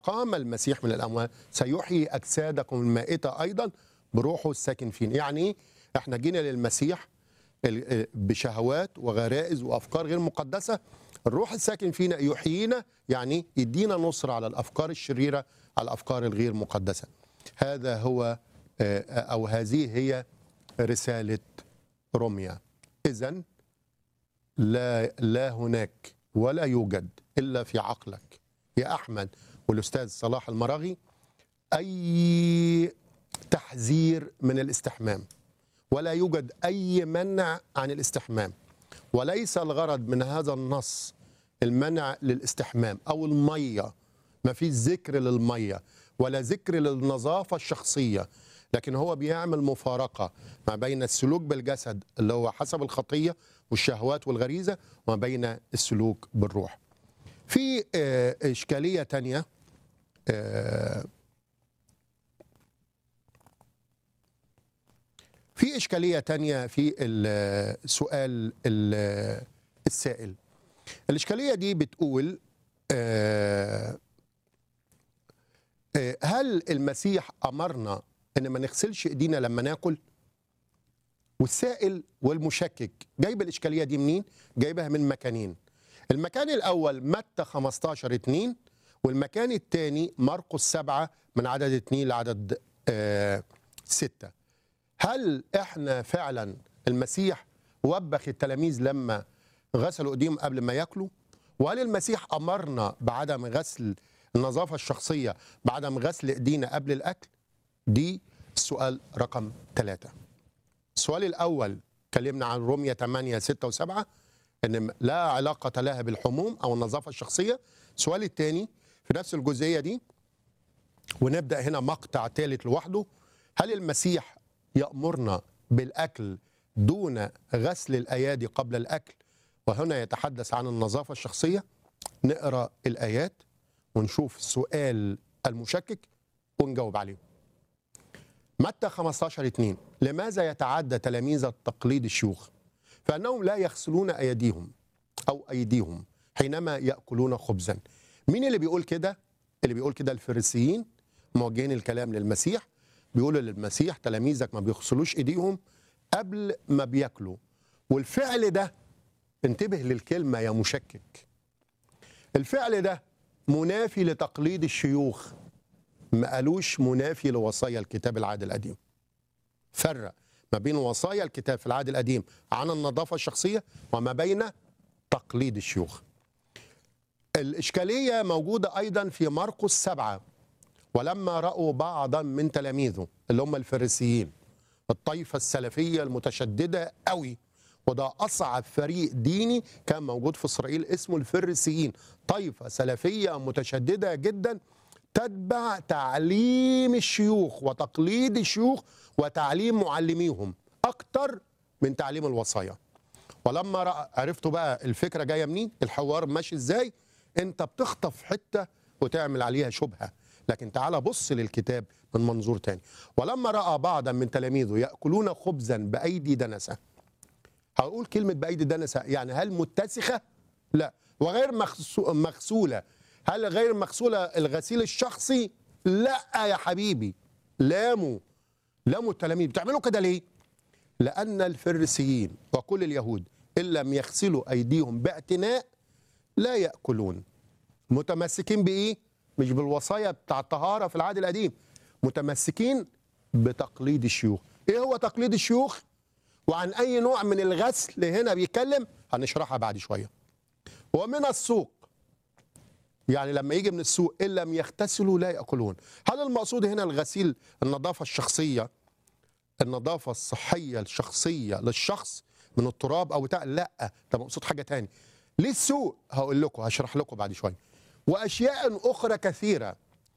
قام المسيح من الأموات سيحيي أجسادكم المائتة أيضا بروحه الساكن فينا. يعني إيه؟ إحنا جينا للمسيح بشهوات وغرائز وأفكار غير مقدسة، الروح الساكن فينا يحيينا، يعني يدينا نصر على الأفكار الشريرة، على الأفكار الغير مقدسة. هذا هو أو هذه هي رسالة روميا. إذن لا هناك ولا يوجد إلا في عقلك يا أحمد والأستاذ صلاح المراغي أي تحذير من الاستحمام، ولا يوجد أي منع عن الاستحمام، وليس الغرض من هذا النص المنع للاستحمام أو المية. ما فيش ذكر للمية ولا ذكر للنظافة الشخصية، لكن هو بيعمل مفارقة ما بين السلوك بالجسد اللي هو حسب الخطية والشهوات والغريزة، وما بين السلوك بالروح. في إشكالية تانية، في السؤال السائل. الإشكالية دي بتقول هل المسيح أمرنا إن ما نغسلش إيدينا لما ناكل؟ والسائل والمشكك جايب الإشكالية دي منين؟ جايبها من مكانين. المكان الأول متى 15:2، والمكان الثاني مرقس 7 من عدد 2 لعدد 6. هل احنا فعلا المسيح وبخ التلاميذ لما غسلوا ايديهم قبل ما ياكلوا؟ وهل المسيح امرنا بعدم غسل النظافه الشخصيه، بعدم غسل ايدينا قبل الاكل؟ دي السؤال رقم 3. السؤال الاول اتكلمنا عن روميا 8:6 و7 ان لا علاقه لها بالحموم او النظافه الشخصيه. السؤال الثاني في نفس الجزئيه دي، ونبدا هنا مقطع ثالث لوحده، هل المسيح يأمرنا بالأكل دون غسل الأيادي قبل الأكل؟ وهنا يتحدث عن النظافة الشخصية. نقرأ الآيات ونشوف السؤال المشكك ونجاوب عليه. متى 15:2، لماذا يتعدى تلاميذ التقليد الشيوخ فأنهم لا يغسلون أيديهم حينما يأكلون خبزا؟ مين اللي بيقول كده؟ اللي بيقول كده الفريسيين موجهين الكلام للمسيح، بيقولوا للمسيح تلاميذك ما بيغسلوش ايديهم قبل ما بياكلوا. والفعل ده، انتبه للكلمة يا مشكك، الفعل ده منافي لتقليد الشيوخ، ما قالوش منافي لوصايا الكتاب العهد القديم. فرق ما بين وصايا الكتاب في العهد القديم عن النظافة الشخصية وما بين تقليد الشيوخ. الإشكالية موجودة أيضا في مرقس 7، ولما رأوا بعضا من تلاميذه اللي هم الفريسيين، الطائفة السلفية المتشددة قوي، وده أصعب فريق ديني كان موجود في إسرائيل اسمه الفريسيين، طائفة سلفية متشددة جدا تتبع تعليم الشيوخ وتقليد الشيوخ وتعليم معلميهم أكتر من تعليم الوصايا. ولما عرفتوا بقى الفكرة جاية منين، الحوار ماشي إزاي، أنت بتخطف حتة وتعمل عليها شبهة. لكن تعال بص للكتاب من منظور تاني. ولما رأى بعضا من تلاميذه يأكلون خبزا بأيدي دنسة. هقول كلمة بأيدي دنسة، يعني هل متسخة؟ لا. وغير مغسولة، هل غير مغسولة الغسيل الشخصي؟ لا يا حبيبي. لاموا التلاميذ. بتعملوا كده ليه؟ لأن الفريسيين وكل اليهود إن لم يغسلوا أيديهم باعتناء لا يأكلون. متمسكين بإيه؟ مش بالوصايا بتاع الطهارة في العهد القديم، متمسكين بتقليد الشيوخ. ايه هو تقليد الشيوخ؟ وعن اي نوع من الغسل هنا بيتكلم؟ هنشرحها بعد شوية. ومن السوق، يعني لما يجي من السوق ان لم يغتسلوا لا يأكلون. هل المقصود هنا الغسيل النظافة الشخصية، النظافة الصحية الشخصية للشخص من التراب او بتاع؟ لا، ده مقصود حاجة تاني. ليه السوق؟ هقول لكم، هشرح لكم بعد شوية. وأشياء أخرى كثيرة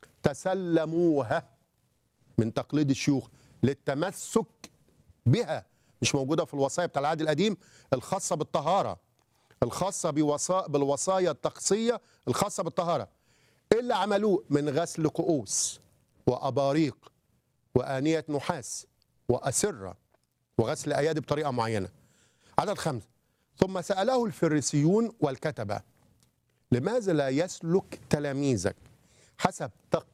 تسلموها من تقليد الشيوخ للتمسك بها، مش موجودة في الوصايا بتاع العهد القديم الخاصة بالطهارة، الخاصة بالوصايا الطقسية الخاصة بالطهارة. اللي عملوه من غسل كؤوس وأباريق وآنية نحاس وأسرة وغسل أيادي بطريقة معينة. عدد 5، ثم سأله الفريسيون والكتبة لماذا لا يسلك تلاميذك حسب